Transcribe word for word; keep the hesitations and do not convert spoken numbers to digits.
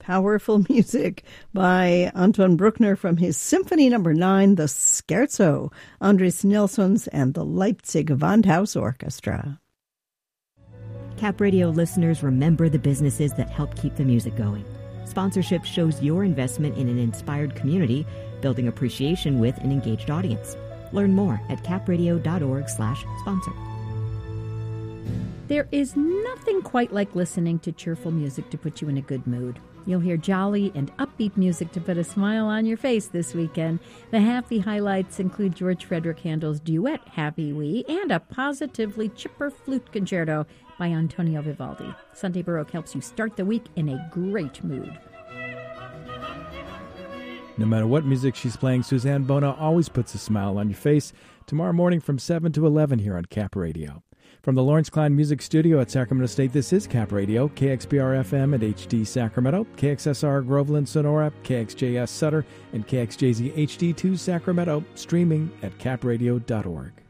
powerful music by Anton Bruckner from his Symphony Number Nine, the Scherzo, Andres Nelsons and the Leipzig Gewandhaus Orchestra. Cap Radio listeners, remember the businesses that help keep the music going. Sponsorship shows your investment in an inspired community, building appreciation with an engaged audience. Learn more at capradio.org slash sponsor. There is nothing quite like listening to cheerful music to put you in a good mood. You'll hear jolly and upbeat music to put a smile on your face this weekend. The happy highlights include George Frederick Handel's duet, Happy Wee, and a positively chipper flute concerto by Antonio Vivaldi. Sunday Baroque helps you start the week in a great mood. No matter what music she's playing, Suzanne Bona always puts a smile on your face. Tomorrow morning from seven to eleven here on Cap Radio. From the Lawrence Klein Music Studio at Sacramento State, this is Cap Radio, K X B R F M at H D Sacramento, K X S R Groveland Sonora, K X J S Sutter, and K X J Z H D two Sacramento, streaming at cap radio dot org.